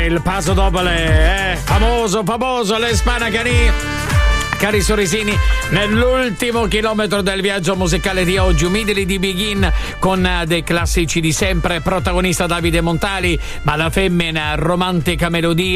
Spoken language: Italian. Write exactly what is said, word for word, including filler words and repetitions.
Il Paso Doble, eh? famoso, famoso, l'Espanacani. Cari sorrisini, nell'ultimo chilometro del viaggio musicale di oggi, umidili di Begin con dei classici di sempre, protagonista Davide Montali, ma la femmina, romantica melodia.